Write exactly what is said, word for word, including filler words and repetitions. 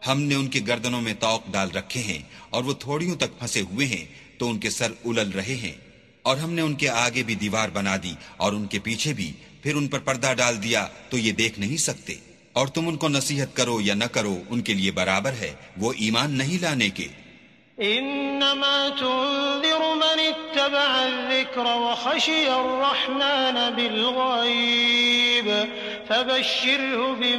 हमने उनके गर्दनों में तौक डाल रखे हैं और वो थोड़ियों तक फंसे हुए हैं तो उनके सर उलल रहे हैं। और हमने उनके आगे भी दीवार बना दी और उनके पीछे भी, फिर उन पर पर्दा डाल दिया तो ये देख नहीं सकते। और तुम उनको नसीहत करो या न करो, उनके लिए बराबर है, वो ईमान नहीं लाने के। इन्नमा तुन्ज़िरु मन इत्तबअ अज़्ज़िक्र व खशिय अर्रहमान बिल गैब फबश्शिरहु